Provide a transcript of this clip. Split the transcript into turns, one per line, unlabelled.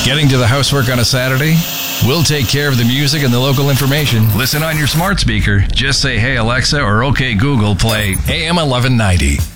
Getting to the housework on a Saturday? We'll take care of the music and the local information. Listen on your smart speaker. Just say, "Hey Alexa," or "Okay Google, play AM 1190."